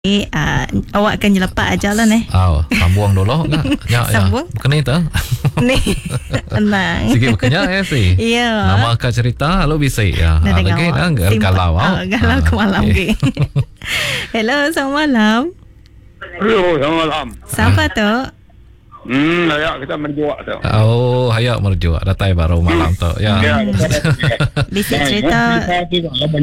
Awak akan jelapak aja lah nih. Sambung dulu enggak? Ya, Sambung? Bukan itu. Nih, tenang. Sikit bukannya sih. Iya. Nama akak cerita lo bisa ya. Lagi galau. Galau ke malam ke. Hello, selamat malam. Hello, selamat malam. Siapa tu? Ya, kita merjuak tu. Hayak merjuak. Datai baru malam tu. Ya. Bisa cerita